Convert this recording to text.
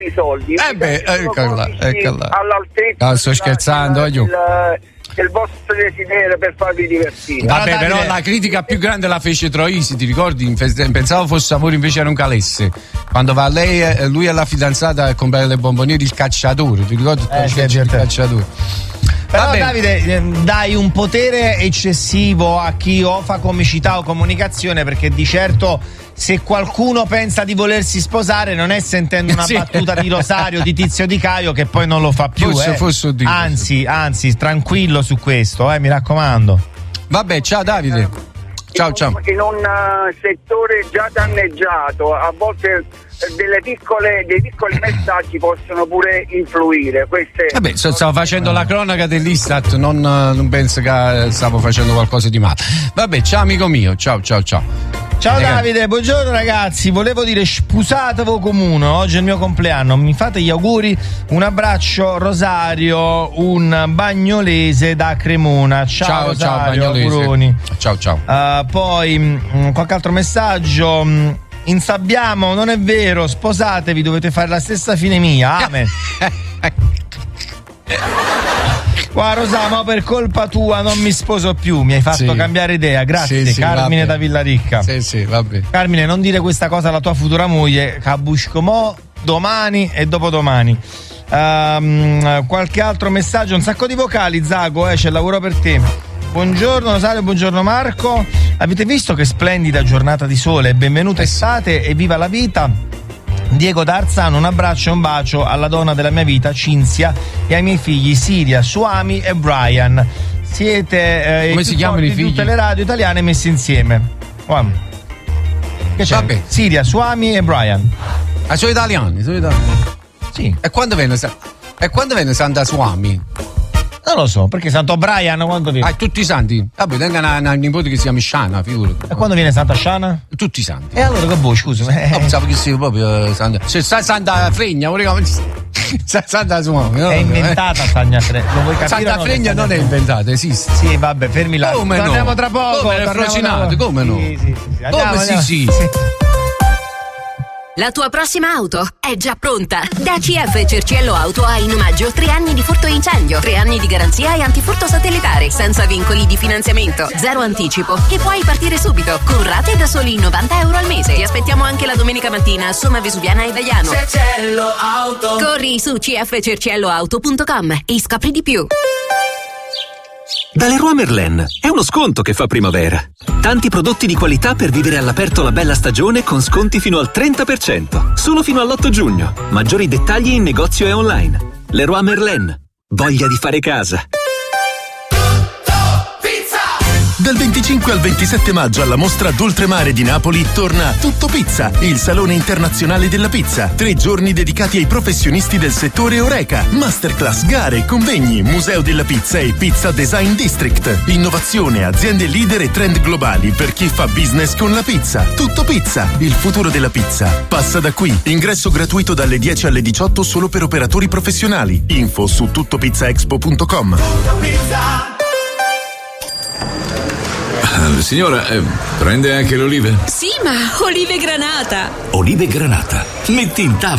i soldi. Eccola. All'altezza. Sto scherzando, il vostro desiderio per farvi divertire. Vabbè, però la critica più grande la fece Troisi, ti ricordi? Pensavo fosse amore, invece era un calesse. Quando va lui e la fidanzata a comprare le bomboniere, il cacciatore, ti ricordi? Il cacciatore. Però Davide, dai un potere eccessivo a chi o fa comicità o comunicazione, perché di certo se qualcuno pensa di volersi sposare non è sentendo una battuta di Rosario, di Tizio Di Caio, che poi non lo fa più. Anzi, tranquillo su questo, mi raccomando. Vabbè, ciao Davide. Ciao. In un settore già danneggiato, a volte dei piccoli messaggi possono pure influire. Vabbè, stavo facendo la cronaca dell'Istat, non penso che stavo facendo qualcosa di male. Vabbè, ciao amico mio, ciao. Ciao Davide, buongiorno ragazzi, volevo dire spusatevo comune, oggi è il mio compleanno, mi fate gli auguri, un abbraccio Rosario, un bagnolese da Cremona, ciao Rosario, auguroni. Ciao. Poi qualche altro messaggio, insabbiamo, non è vero, sposatevi, dovete fare la stessa fine mia, amen. Qua Rosa, ma per colpa tua non mi sposo più, mi hai fatto cambiare idea, grazie. Carmine da Villaricca. Sì, vabbè. Carmine, non dire questa cosa alla tua futura moglie, Cabuscomò domani e dopodomani. Qualche altro messaggio, un sacco di vocali, Zago, c'è il lavoro per te. Buongiorno Rosario, buongiorno Marco. Avete visto che splendida giornata di sole? Benvenuta estate e viva la vita. Diego D'Arzano, un abbraccio e un bacio alla donna della mia vita, Cinzia, e ai miei figli Siria, Suami e Brian. Siete come si chiamano i figli? Tutte le radio italiane messe insieme. Che c'è? Vabbè. Siria, Suami e Brian. Sono italiani. Sì. E quando venne Santa Suami? Non lo so, perché Santo Brian quando viene? Tutti i santi. Vabbè, tengo una nipote che si chiama Sciana, figurati. E quando viene Santa Sciana? Tutti i santi. E allora che vuoi, scusa? Pensavo che sia proprio Santa. C'è Santa Fregna, Santa Suami. È inventata Santa Fregna. Lo vuoi capire? Santa Fregna non è inventata, esiste. Sì, vabbè, fermi là. Come no? Torniamo tra poco. Come è frocinato, come no? Sì. Come sì. La tua prossima auto è già pronta. Da CF Cerciello Auto hai in omaggio 3 anni di furto incendio, 3 anni di garanzia e antifurto satellitare, senza vincoli di finanziamento, 0 anticipo e puoi partire subito con rate da soli €90 al mese. Ti aspettiamo anche la domenica mattina a Somma Vesuviana e Daiano. Cerciello Auto. Corri su cfcercielloauto.com e scopri di più. Da Leroy Merlin è uno sconto che fa primavera. Tanti prodotti di qualità per vivere all'aperto la bella stagione con sconti fino al 30%. Solo fino all'8 giugno. Maggiori dettagli in negozio e online. Leroy Merlin. Voglia di fare casa. Dal 25 al 27 maggio alla Mostra d'Oltremare di Napoli torna Tutto Pizza, il salone internazionale della pizza. 3 giorni dedicati ai professionisti del settore Horeca. Masterclass, gare, convegni, museo della pizza e Pizza Design District. Innovazione, aziende leader e trend globali per chi fa business con la pizza. Tutto Pizza, il futuro della pizza. Passa da qui. Ingresso gratuito dalle 10 alle 18 solo per operatori professionali. Info su tuttopizzaexpo.com. Signora, prende anche le olive? Sì, ma olive granata. Olive granata. Metti in tavola